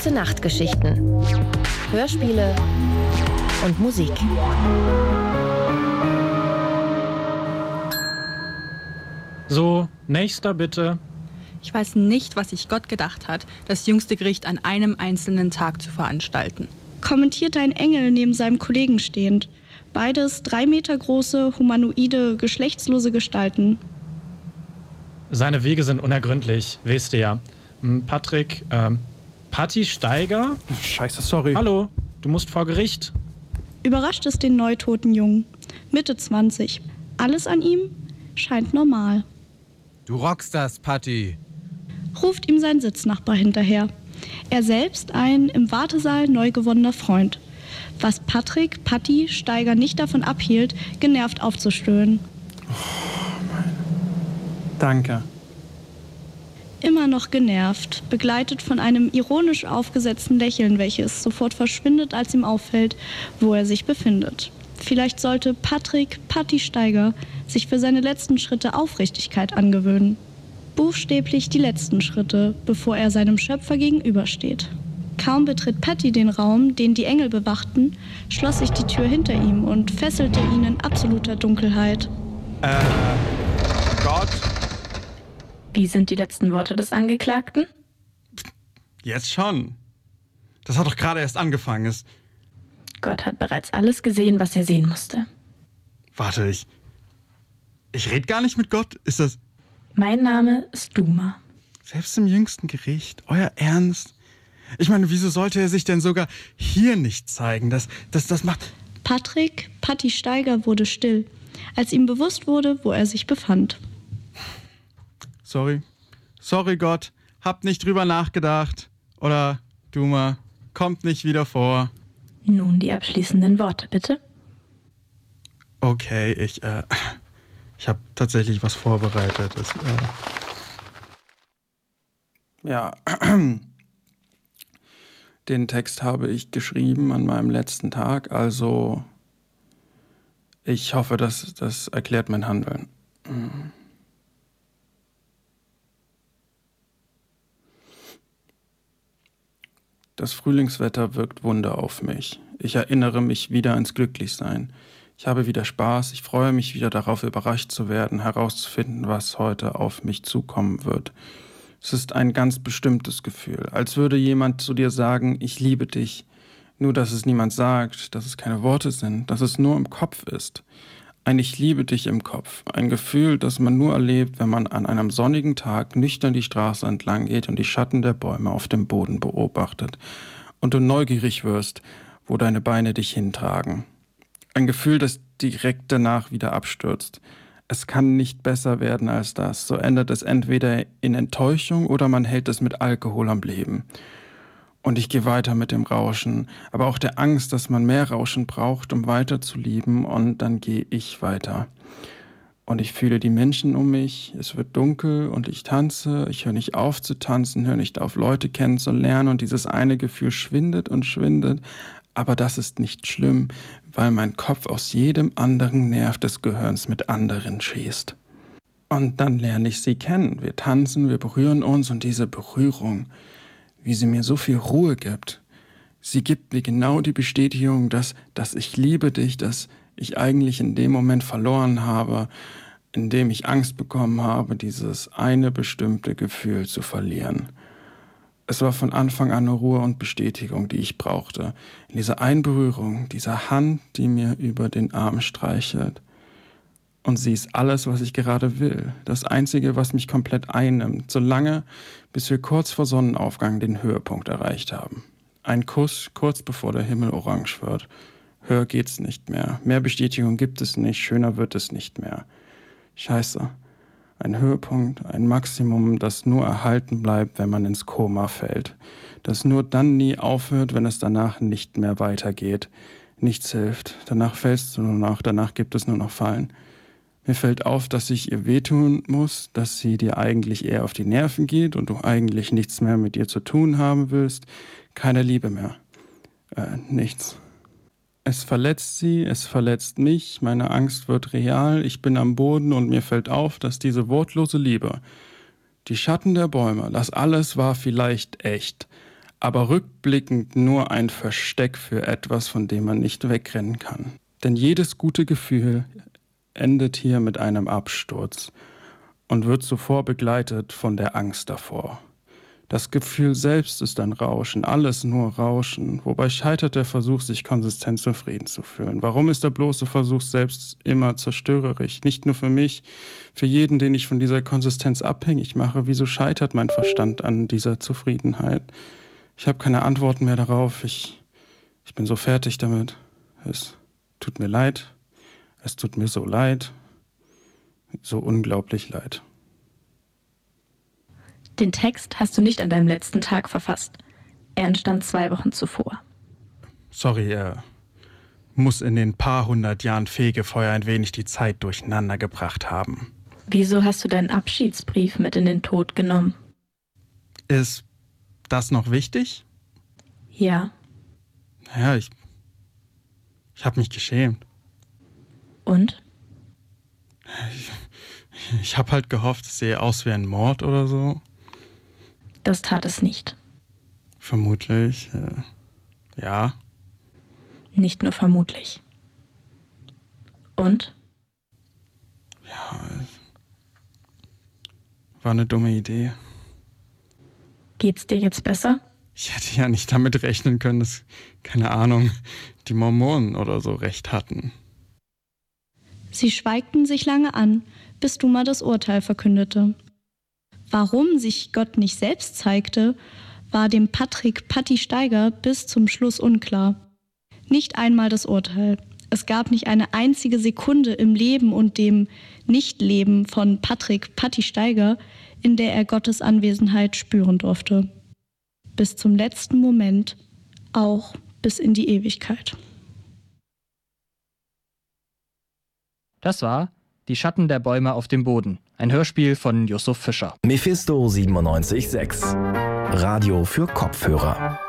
Gute Nachtgeschichten. Hörspiele und Musik. So, nächster bitte. Ich weiß nicht, was sich Gott gedacht hat, das jüngste Gericht an einem einzelnen Tag zu veranstalten. Kommentiert ein Engel neben seinem Kollegen stehend. Beides 3 Meter große, humanoide, geschlechtslose Gestalten. Seine Wege sind unergründlich, weißt du ja. Patrick, Patti Steiger? Scheiße, sorry. Hallo, du musst vor Gericht. Überrascht es den neutoten Jungen. Mitte 20. Alles an ihm scheint normal. Du rockst das, Patti. Ruft ihm sein Sitznachbar hinterher. Er selbst ein im Wartesaal neu gewonnener Freund. Was Patti Steiger nicht davon abhielt, genervt aufzustöhnen. Danke. Immer noch genervt, begleitet von einem ironisch aufgesetzten Lächeln, welches sofort verschwindet, als ihm auffällt, wo er sich befindet. Vielleicht sollte Patti Steiger sich für seine letzten Schritte Aufrichtigkeit angewöhnen. Buchstäblich die letzten Schritte, bevor er seinem Schöpfer gegenübersteht. Kaum betritt Patti den Raum, den die Engel bewachten, schloss sich die Tür hinter ihm und fesselte ihn in absoluter Dunkelheit. Gott? Wie sind die letzten Worte des Angeklagten? Jetzt schon. Das hat doch gerade erst angefangen. Gott hat bereits alles gesehen, was er sehen musste. Warte, ich rede gar nicht mit Gott? Ist das... Mein Name ist Duma. Selbst im jüngsten Gericht? Euer Ernst? Ich meine, wieso sollte er sich denn sogar hier nicht zeigen? Das macht... Patti Steiger wurde still, als ihm bewusst wurde, wo er sich befand. Sorry Gott, hab nicht drüber nachgedacht. Oder, Duma, kommt nicht wieder vor. Nun die abschließenden Worte, bitte. Okay, ich habe tatsächlich was vorbereitet. Den Text habe ich geschrieben an meinem letzten Tag, also ich hoffe, das erklärt mein Handeln. Das Frühlingswetter wirkt Wunder auf mich. Ich erinnere mich wieder ans Glücklichsein. Ich habe wieder Spaß, ich freue mich wieder darauf, überrascht zu werden, herauszufinden, was heute auf mich zukommen wird. Es ist ein ganz bestimmtes Gefühl, als würde jemand zu dir sagen, ich liebe dich. Nur, dass es niemand sagt, dass es keine Worte sind, dass es nur im Kopf ist. Ein Ich liebe dich im Kopf. Ein Gefühl, das man nur erlebt, wenn man an einem sonnigen Tag nüchtern die Straße entlang geht und die Schatten der Bäume auf dem Boden beobachtet und du neugierig wirst, wo deine Beine dich hintragen. Ein Gefühl, das direkt danach wieder abstürzt. Es kann nicht besser werden als das. So endet es entweder in Enttäuschung oder man hält es mit Alkohol am Leben. Und ich gehe weiter mit dem Rauschen, aber auch der Angst, dass man mehr Rauschen braucht, um weiter zu lieben, und dann gehe ich weiter. Und ich fühle die Menschen um mich, es wird dunkel und ich tanze, ich höre nicht auf zu tanzen, höre nicht auf, Leute kennenzulernen, und dieses eine Gefühl schwindet und schwindet, aber das ist nicht schlimm, weil mein Kopf aus jedem anderen Nerv des Gehirns mit anderen schießt. Und dann lerne ich sie kennen, wir tanzen, wir berühren uns, und diese Berührung, wie sie mir so viel Ruhe gibt. Sie gibt mir genau die Bestätigung, dass ich liebe dich, dass ich eigentlich in dem Moment verloren habe, in dem ich Angst bekommen habe, dieses eine bestimmte Gefühl zu verlieren. Es war von Anfang an eine Ruhe und Bestätigung, die ich brauchte. In dieser Einberührung, dieser Hand, die mir über den Arm streichelt. Und sie ist alles, was ich gerade will. Das Einzige, was mich komplett einnimmt. Solange, bis wir kurz vor Sonnenaufgang den Höhepunkt erreicht haben. Ein Kuss, kurz bevor der Himmel orange wird. Höher geht's nicht mehr. Mehr Bestätigung gibt es nicht. Schöner wird es nicht mehr. Scheiße. Ein Höhepunkt, ein Maximum, das nur erhalten bleibt, wenn man ins Koma fällt. Das nur dann nie aufhört, wenn es danach nicht mehr weitergeht. Nichts hilft. Danach fällst du nur noch. Danach gibt es nur noch Fallen. Mir fällt auf, dass ich ihr wehtun muss, dass sie dir eigentlich eher auf die Nerven geht und du eigentlich nichts mehr mit ihr zu tun haben willst. Keine Liebe mehr. Nichts. Es verletzt sie, es verletzt mich, meine Angst wird real, ich bin am Boden und mir fällt auf, dass diese wortlose Liebe, die Schatten der Bäume, das alles war vielleicht echt. aber rückblickend nur ein Versteck für etwas, von dem man nicht wegrennen kann. Denn jedes gute Gefühl endet hier mit einem Absturz und wird zuvor begleitet von der Angst davor. Das Gefühl selbst ist ein Rauschen, alles nur Rauschen. Wobei scheitert der Versuch, sich konsistent zufrieden zu fühlen? Warum ist der bloße Versuch selbst immer zerstörerisch? Nicht nur für mich, für jeden, den ich von dieser Konsistenz abhängig mache. Wieso scheitert mein Verstand an dieser Zufriedenheit? Ich habe keine Antworten mehr darauf. Ich bin so fertig damit. Es tut mir leid. Es tut mir so leid. So unglaublich leid. Den Text hast du nicht an deinem letzten Tag verfasst. Er entstand 2 Wochen zuvor. Sorry, er muss in den paar 100 Jahren Fegefeuer ein wenig die Zeit durcheinander gebracht haben. Wieso hast du deinen Abschiedsbrief mit in den Tod genommen? Ist das noch wichtig? Ja. Naja, ich habe mich geschämt. Und? Ich habe halt gehofft, es sehe aus wie ein Mord oder so. Das tat es nicht. Vermutlich, ja. Nicht nur vermutlich. Und? Ja, war eine dumme Idee. Geht's dir jetzt besser? Ich hätte ja nicht damit rechnen können, dass, keine Ahnung, die Mormonen oder so recht hatten. Sie schweigten sich lange an, bis Duma das Urteil verkündete. Warum sich Gott nicht selbst zeigte, war dem Patrick Patti Steiger bis zum Schluss unklar. Nicht einmal das Urteil. Es gab nicht eine einzige Sekunde im Leben und dem Nichtleben von Patrick Patti Steiger, in der er Gottes Anwesenheit spüren durfte. Bis zum letzten Moment, auch bis in die Ewigkeit. Das war Die Schatten der Bäume auf dem Boden, ein Hörspiel von Yusuf Fischer. Mephisto 97.6 Radio für Kopfhörer.